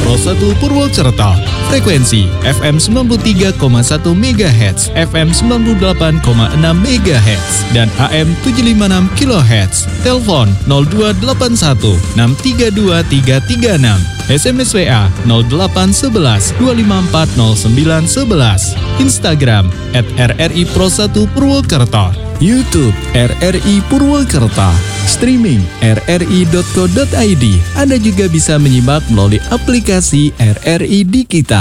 Pro 1 Purwokerto. Frekuensi FM 93,1 MHz, FM 98,6 MHz, dan AM 756 kHz. Telepon 0281 632 336. SMS WA 0811 254 0911. Instagram @RRI Pro 1 Purwokerto. YouTube RRI Purwokerto. Streaming rri.co.id. Anda juga bisa menyimak melalui aplikasi RRI di Kita.